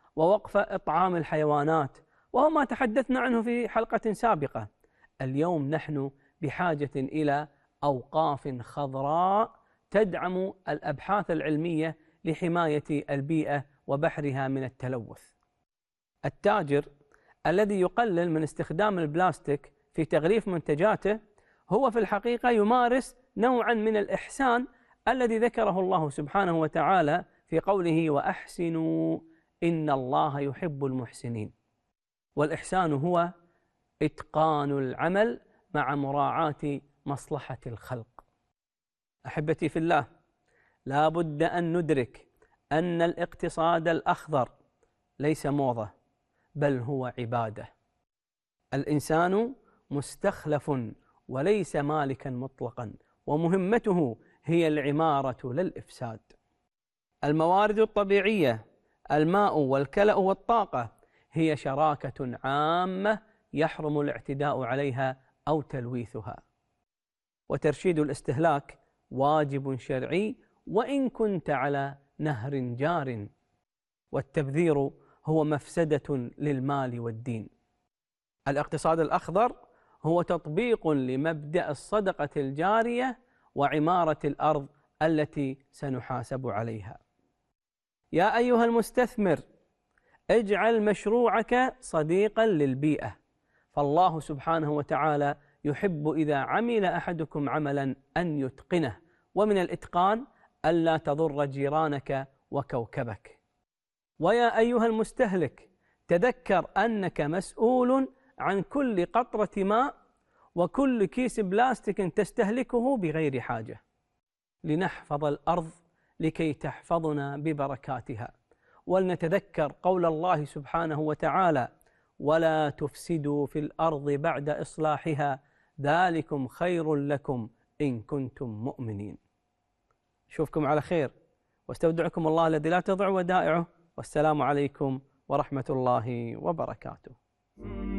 ووقف إطعام الحيوانات، وهو ما تحدثنا عنه في حلقة سابقة. اليوم نحن بحاجة إلى أوقاف خضراء تدعم الأبحاث العلمية لحماية البيئة وبحرها من التلوث. التاجر الذي يقلل من استخدام البلاستيك في تغليف منتجاته هو في الحقيقة يمارس نوعا من الإحسان الذي ذكره الله سبحانه وتعالى في قوله: وأحسنوا إن الله يحب المحسنين. والإحسان هو إتقان العمل مع مراعاة مصلحة الخلق. أحبتي في الله، لا بد أن ندرك أن الاقتصاد الأخضر ليس موضة، بل هو عبادة. الإنسان مستخلف وليس مالكا مطلقا، ومهمته هي العمارة لا الإفساد. الموارد الطبيعية، الماء والكلأ والطاقة، هي شراكة عامة يحرم الاعتداء عليها أو تلويثها. وترشيد الاستهلاك واجب شرعي وإن كنت على نهر جار، والتبذير هو مفسدة للمال والدين. الاقتصاد الأخضر هو تطبيق لمبدأ الصدقة الجارية وعمارة الأرض التي سنحاسب عليها. يا أيها المستثمر، اجعل مشروعك صديقا للبيئة، فالله سبحانه وتعالى يحب إذا عمل أحدكم عملا أن يتقنه، ومن الإتقان ألا تضر جيرانك وكوكبك. ويا أيها المستهلك، تذكر أنك مسؤول عن كل قطرة ماء وكل كيس بلاستيك تستهلكه بغير حاجة، لنحفظ الأرض لكي تحفظنا ببركاتها. ولنتذكر قول الله سبحانه وتعالى: ولا تفسدوا في الأرض بعد إصلاحها ذلكم خير لكم إن كنتم مؤمنين. أشوفكم على خير، واستودعكم الله الذي لا تضيع ودائعه، والسلام عليكم ورحمة الله وبركاته.